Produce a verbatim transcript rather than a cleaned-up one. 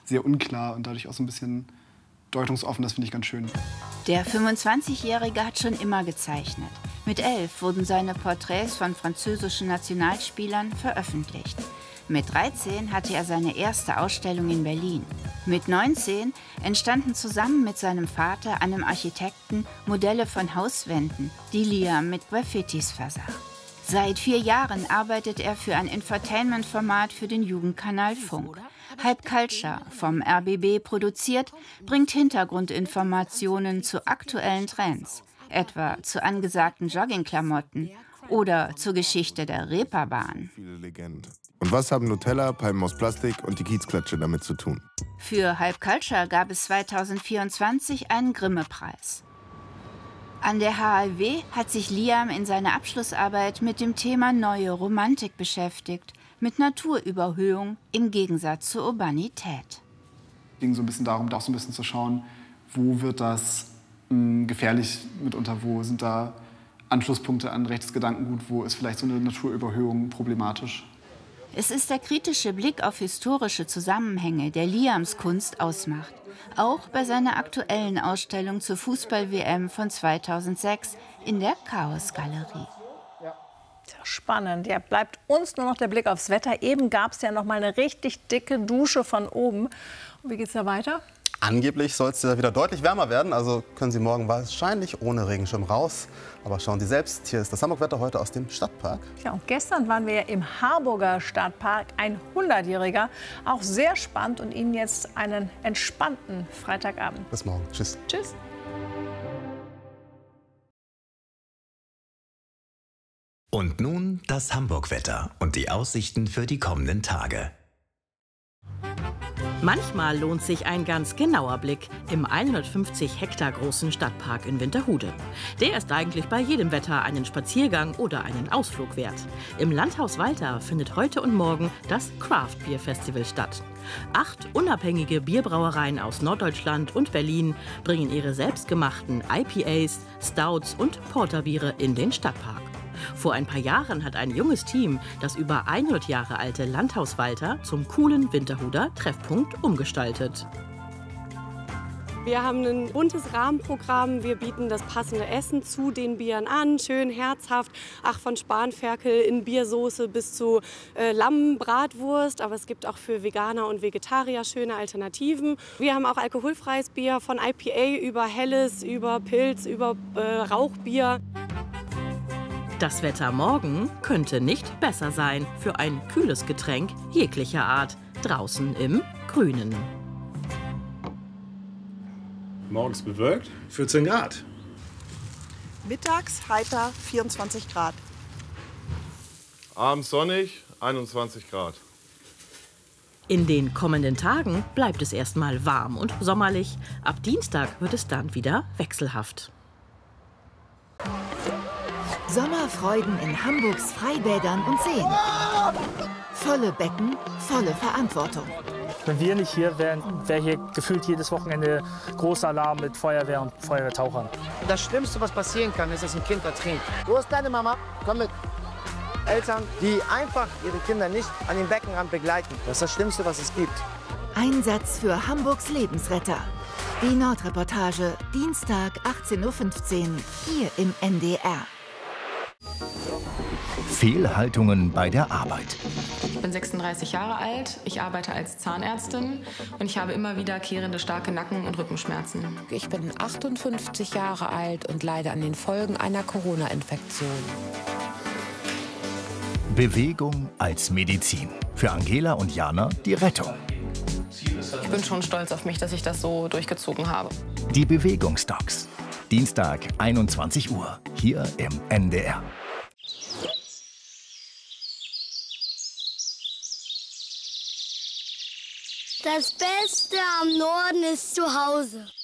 sehr unklar und dadurch auch so ein bisschen deutungsoffen. Das finde ich ganz schön. Der fünfundzwanzigjährige hat schon immer gezeichnet. Mit elf wurden seine Porträts von französischen Nationalspielern veröffentlicht. Mit dreizehn hatte er seine erste Ausstellung in Berlin. Mit neunzehn entstanden zusammen mit seinem Vater, einem Architekten, Modelle von Hauswänden, die Liam mit Graffitis versah. Seit vier Jahren arbeitet er für ein Infotainment-Format für den Jugendkanal Funk. Hype Culture, vom R B B produziert, bringt Hintergrundinformationen zu aktuellen Trends, etwa zu angesagten Joggingklamotten oder zur Geschichte der Reeperbahn. Und was haben Nutella, Palmen aus Plastik und die Kiezklatsche damit zu tun? Für Hype Culture gab es zweitausendvierundzwanzig einen Grimme-Preis. An der H L W hat sich Liam in seiner Abschlussarbeit mit dem Thema neue Romantik beschäftigt, mit Naturüberhöhung im Gegensatz zur Urbanität. Es ging so ein bisschen darum, da auch so ein bisschen zu schauen, wo wird das mh, gefährlich mitunter, wo sind da Anschlusspunkte an rechtes Gedankengut, wo ist vielleicht so eine Naturüberhöhung problematisch. Es ist der kritische Blick auf historische Zusammenhänge, der Liams Kunst ausmacht. Auch bei seiner aktuellen Ausstellung zur Fußball-W M von zweitausendsechs in der Chaos-Galerie. Spannend. Ja, bleibt uns nur noch der Blick aufs Wetter. Eben gab es ja noch mal eine richtig dicke Dusche von oben. Und wie geht's da weiter? Angeblich soll es wieder deutlich wärmer werden. Also können Sie morgen wahrscheinlich ohne Regenschirm raus. Aber schauen Sie selbst, hier ist das Hamburg-Wetter heute aus dem Stadtpark. Ja, und gestern waren wir ja im Harburger Stadtpark, ein hundertjähriger. Auch sehr spannend und Ihnen jetzt einen entspannten Freitagabend. Bis morgen. Tschüss. Tschüss. Und nun das Hamburg-Wetter und die Aussichten für die kommenden Tage. Manchmal lohnt sich ein ganz genauer Blick im hundertfünfzig Hektar großen Stadtpark in Winterhude. Der ist eigentlich bei jedem Wetter einen Spaziergang oder einen Ausflug wert. Im Landhaus Walter findet heute und morgen das Craft Beer Festival statt. Acht unabhängige Bierbrauereien aus Norddeutschland und Berlin bringen ihre selbstgemachten I P As, Stouts und Porterbiere in den Stadtpark. Vor ein paar Jahren hat ein junges Team das über hundert Jahre alte Landhaus Walter zum coolen Winterhuder Treffpunkt umgestaltet. Wir haben ein buntes Rahmenprogramm. Wir bieten das passende Essen zu den Bieren an. Schön herzhaft. Ach, von Spanferkel in Biersoße bis zu äh, Lammbratwurst. Aber es gibt auch für Veganer und Vegetarier schöne Alternativen. Wir haben auch alkoholfreies Bier von I P A über Helles, über Pilz, über äh, Rauchbier. Das Wetter morgen könnte nicht besser sein für ein kühles Getränk jeglicher Art draußen im Grünen. Morgens bewölkt, vierzehn Grad. Mittags heiter, vierundzwanzig Grad. Abends sonnig, einundzwanzig Grad. In den kommenden Tagen bleibt es erstmal warm und sommerlich. Ab Dienstag wird es dann wieder wechselhaft. Sommerfreuden in Hamburgs Freibädern und Seen. Volle Becken, volle Verantwortung. Wenn wir nicht hier wären, wäre hier gefühlt jedes Wochenende großer Alarm mit Feuerwehr und Feuerwehrtauchern. Das Schlimmste, was passieren kann, ist, dass ein Kind ertrinkt. Wo ist deine Mama? Komm mit. Eltern, die einfach ihre Kinder nicht an den Beckenrand begleiten. Das ist das Schlimmste, was es gibt. Einsatz für Hamburgs Lebensretter. Die Nordreportage, Dienstag achtzehn Uhr fünfzehn, hier im N D R. Fehlhaltungen bei der Arbeit. Ich bin sechsunddreißig Jahre alt, ich arbeite als Zahnärztin und ich habe immer wiederkehrende starke Nacken- und Rückenschmerzen. Ich bin achtundfünfzig Jahre alt und leide an den Folgen einer Corona-Infektion. Bewegung als Medizin. Für Angela und Jana die Rettung. Ich bin schon stolz auf mich, dass ich das so durchgezogen habe. Die Bewegungsdocs. Dienstag, einundzwanzig Uhr, hier im N D R. Das Beste am Norden ist zu Hause.